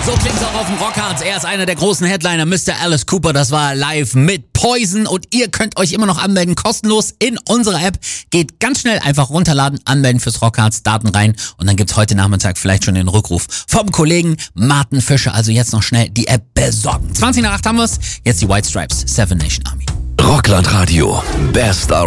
So klingt's auch auf dem Rockharz. Er ist einer der großen Headliner, Mr. Alice Cooper. Das war live mit Poison und ihr könnt euch immer noch anmelden, kostenlos in unserer App. Geht ganz schnell, einfach runterladen, anmelden fürs Rockharz, Daten rein und dann gibt's heute Nachmittag vielleicht schon den Rückruf vom Kollegen Martin Fischer. Also jetzt noch schnell die App besorgen. 20 nach 8 haben wir's. Jetzt die White Stripes, Seven Nation Army. Rockland Radio, bester